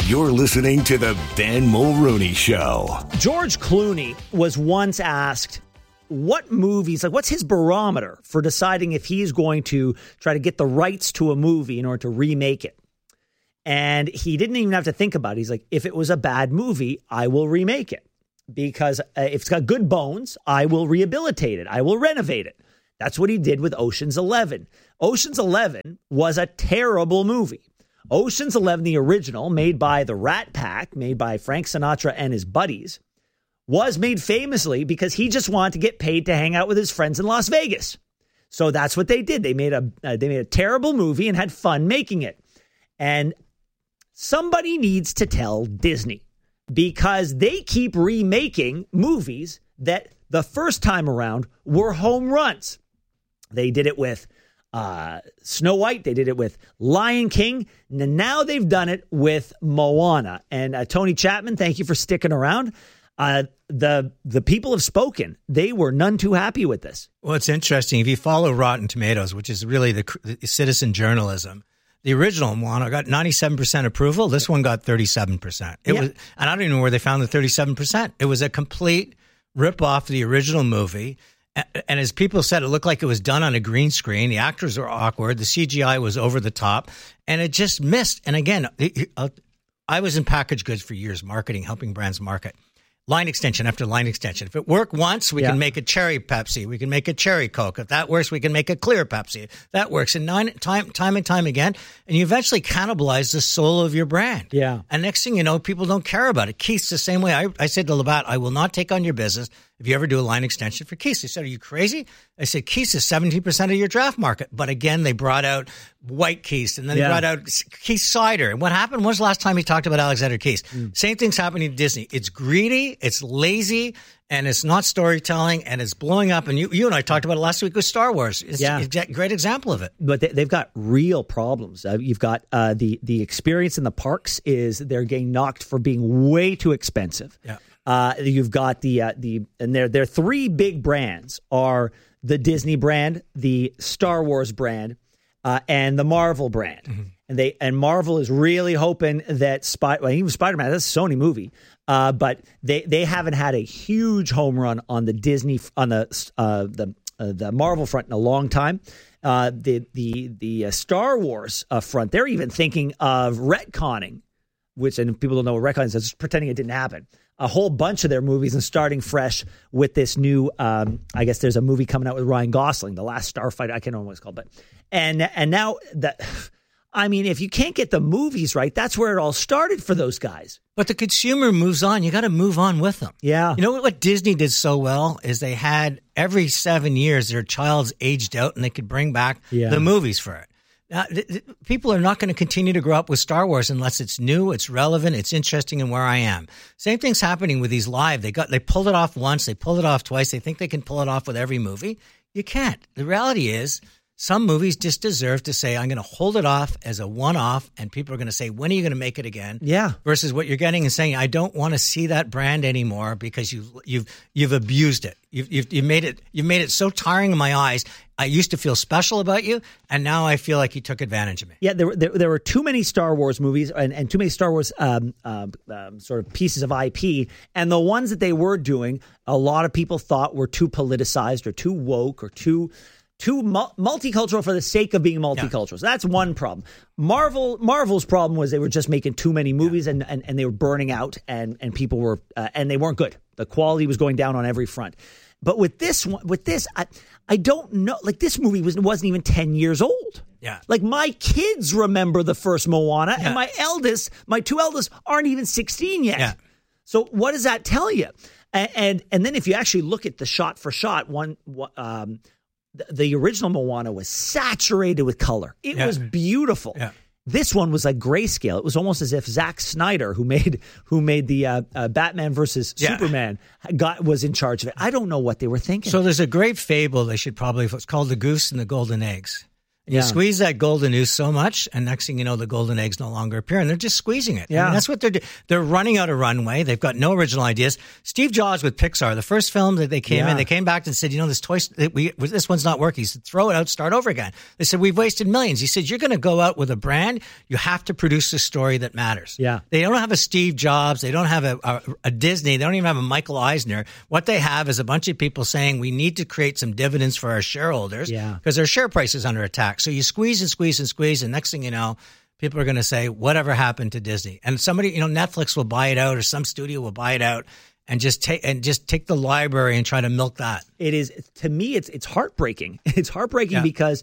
You're listening to the Ben Mulrooney Show. George Clooney was once asked what movies, like what's his barometer for deciding if he's going to try to get the rights to a movie in order to remake it. And he didn't even have to think about it. He's like, if it was a bad movie, I will remake it. Because if it's got good bones, I will rehabilitate it. I will renovate it. That's what he did with Ocean's 11. Ocean's 11 was a terrible movie. Ocean's 11, the original, made by the Rat Pack, made by Frank Sinatra and his buddies, was made famously because he just wanted to get paid to hang out with his friends in Las Vegas. So that's what they did. They made a terrible movie and had fun making it. And somebody needs to tell Disney, because they keep remaking movies that the first time around were home runs. They did it with Snow White. They did it with Lion King. And now they've done it with Moana. And Tony Chapman, thank you for sticking around. The people have spoken. They were none too happy with this. Well, it's interesting. If you follow Rotten Tomatoes, which is really the citizen journalism, the original Moana got 97% approval. This one got 37%. It was, and I don't even know where they found the 37%. It was a complete rip-off of the original movie. And as people said, it looked like it was done on a green screen. The actors were awkward. The CGI was over the top. And it just missed. And again, I was in packaged goods for years, marketing, helping brands market. Line extension after line extension. If it worked once, we can make a cherry Pepsi. We can make a cherry Coke. If that works, we can make a clear Pepsi. That works. And time and time again. And you eventually cannibalize the soul of your brand. Yeah. And next thing you know, people don't care about it. Keith's the same way. I said to Labatt, I will not take on your business if you ever do a line extension for Keith's. They said, are you crazy? I said, Keith's is 17% of your draft market. But again, they brought out White Keith's, and then they brought out Keith's Cider. And what happened? When was the last time he talked about Alexander Keith's? Same thing's happening to Disney. It's greedy, it's lazy, and it's not storytelling, and it's blowing up. And you and I talked about it last week with Star Wars. It's a great example of it. But they've got real problems. You've got the experience in the parks is they're getting knocked for being way too expensive. Yeah. You've got and their three big brands are the Disney brand, the Star Wars brand, and the Marvel brand. Mm-hmm. And Marvel is really hoping that even Spider-Man, that's a Sony movie, but they haven't had a huge home run on the Disney on the Marvel front in a long time. The Star Wars front, they're even thinking of retconning, and if people don't know what retconning is, it's just pretending it didn't happen. A whole bunch of their movies and starting fresh with this new, I guess there's a movie coming out with Ryan Gosling, The Last Starfighter. I can't remember what it's called, but and now that, I mean, if you can't get the movies right, that's where it all started for those guys. But the consumer moves on. You got to move on with them. Yeah. You know what Disney did so well is they had every 7 years their child's aged out and they could bring back the movies for it. People are not going to continue to grow up with Star Wars unless it's new, it's relevant, it's interesting, and where I am. Same thing's happening with these live. They pulled it off once, they pulled it off twice. They think they can pull it off with every movie. You can't. The reality is, some movies just deserve to say, I'm going to hold it off as a one-off, and people are going to say, when are you going to make it again? Yeah. Versus what you're getting and saying, I don't want to see that brand anymore because you've abused it. You've made it so tiring in my eyes. I used to feel special about you, and now I feel like you took advantage of me. Yeah, there were too many Star Wars movies and too many Star Wars sort of pieces of IP, and the ones that they were doing, a lot of people thought were too politicized or too woke or too multicultural for the sake of being multicultural. So that's one problem. Marvel's problem was they were just making too many movies and they were burning out and people were and they weren't good. The quality was going down on every front. But with this, I don't know. Like, this movie wasn't even 10 years old. Yeah. Like, my kids remember the first Moana, and my two eldest aren't even 16 yet. Yeah. So what does that tell you? And then if you actually look at the shot for shot, the original Moana was saturated with color. It was beautiful. Yeah. This one was like grayscale. It was almost as if Zack Snyder, who made the Batman versus Superman, was in charge of it. I don't know what they were thinking. So there's a great fable they should probably. It's called The Goose and the Golden Eggs. And you squeeze that golden noose so much, and next thing you know, the golden eggs no longer appear, and they're just squeezing it. Yeah. I mean, that's what they're doing. They're running out of runway. They've got no original ideas. Steve Jobs with Pixar, the first film that they came in, they came back and said, this one's not working. He said, throw it out, start over again. They said, we've wasted millions. He said, you're going to go out with a brand. You have to produce a story that matters. Yeah. They don't have a Steve Jobs. They don't have a Disney. They don't even have a Michael Eisner. What they have is a bunch of people saying we need to create some dividends for our shareholders because their share price is under attack. So you squeeze and squeeze, and next thing you know, people are going to say, whatever happened to Disney? And somebody, Netflix will buy it out, or some studio will buy it out and just take the library and try to milk that. It is, to me, it's heartbreaking. It's heartbreaking because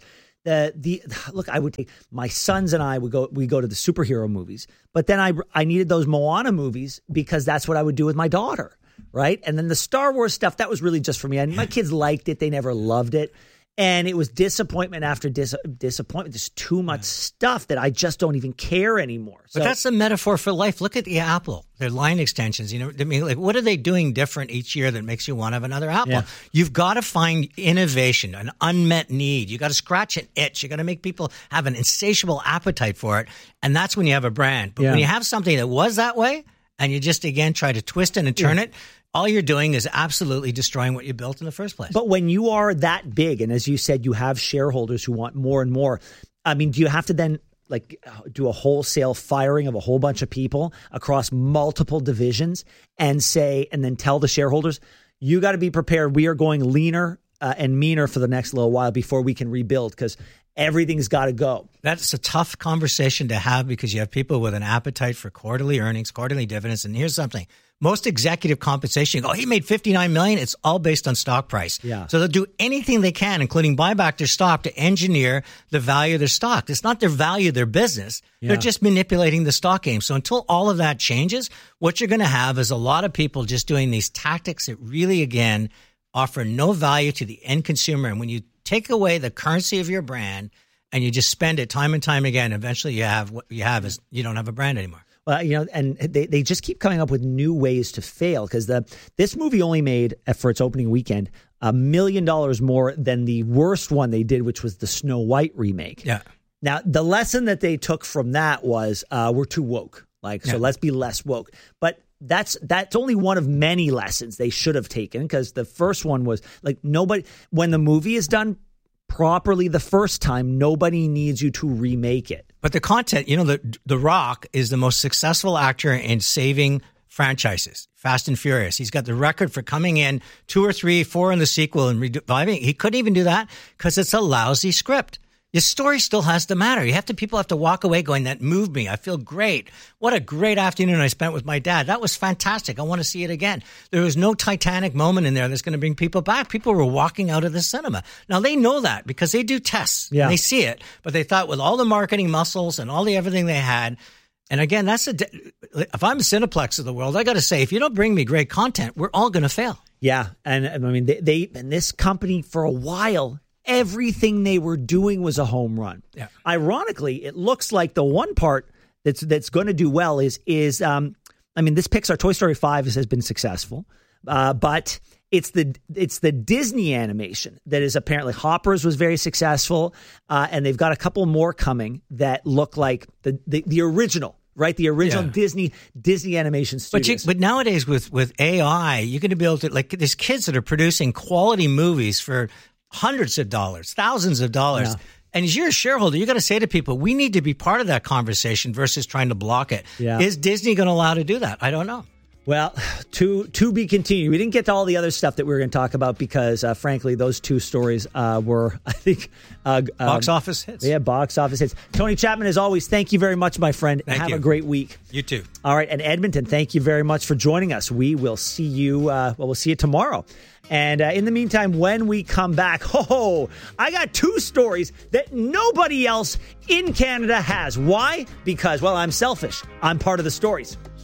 look, I would take my sons and I we go to the superhero movies, but then I needed those Moana movies because that's what I would do with my daughter, right? And then the Star Wars stuff, that was really just for me. And my kids liked it; they never loved it. And it was disappointment after disappointment. There's too much stuff that I just don't even care anymore. But that's the metaphor for life. Look at the Apple, their line extensions. I mean, like, what are they doing different each year that makes you want to have another Apple? Yeah. You've got to find innovation, an unmet need. You got to scratch an itch. You got to make people have an insatiable appetite for it. And that's when you have a brand. But when you have something that was that way and you just, again, try to twist it and turn it, all you're doing is absolutely destroying what you built in the first place. But when you are that big, and as you said, you have shareholders who want more and more, I mean, do you have to then do a wholesale firing of a whole bunch of people across multiple divisions and then tell the shareholders, you got to be prepared. We are going leaner and meaner for the next little while before we can rebuild, because everything's got to go. That's a tough conversation to have because you have people with an appetite for quarterly earnings, quarterly dividends. And here's something. Most executive compensation, he made $59 million. It's all based on stock price. Yeah. So they'll do anything they can, including buy back their stock, to engineer the value of their stock. It's not their value of their business. Yeah. They're just manipulating the stock game. So until all of that changes, what you're going to have is a lot of people just doing these tactics that really, again, offer no value to the end consumer. And when you take away the currency of your brand and you just spend it time and time again, eventually what you have is you don't have a brand anymore. Well, and they just keep coming up with new ways to fail, because this movie only made, for its opening weekend, $1 million more than the worst one they did, which was the Snow White remake. Yeah. Now, the lesson that they took from that was we're too woke. So let's be less woke. But that's only one of many lessons they should have taken, because the first one was when the movie is done properly the first time, nobody needs you to remake it. But the content, The Rock is the most successful actor in saving franchises, Fast and Furious. He's got the record for coming in 2 or 3, 4 in the sequel and reviving. He couldn't even do that because it's a lousy script. Your story still has to matter. People have to walk away going, that moved me. I feel great. What a great afternoon I spent with my dad. That was fantastic. I want to see it again. There was no Titanic moment in there that's going to bring people back. People were walking out of the cinema. Now, they know that because they do tests. Yeah. And they see it. But they thought with all the marketing muscles and all the everything they had, and again, if I'm Cineplex of the world, I got to say, if you don't bring me great content, we're all going to fail. Yeah. And I mean, and this company for a while, everything they were doing was a home run. Yeah. Ironically, it looks like the one part that's going to do well is this Pixar Toy Story 5 has been successful, but it's the Disney animation that is apparently, Hoppers was very successful, and they've got a couple more coming that look like the original. Right, the original Disney animation studios. But nowadays with AI, you're going to be able to, there's kids that are producing quality movies for hundreds of dollars, thousands of dollars. Yeah. And as you're a shareholder, you got to say to people, we need to be part of that conversation versus trying to block it. Yeah. Is Disney going to allow to do that? I don't know. Well, to be continued. We didn't get to all the other stuff that we were going to talk about because, frankly, those two stories were, I think... box office hits. Yeah, box office hits. Tony Chapman, as always, thank you very much, my friend. Have a great week. You too. All right, and Edmonton, thank you very much for joining us. We will see you, we'll see you tomorrow. And in the meantime, when we come back, I got 2 stories that nobody else in Canada has. Why? Because, I'm selfish. I'm part of the stories.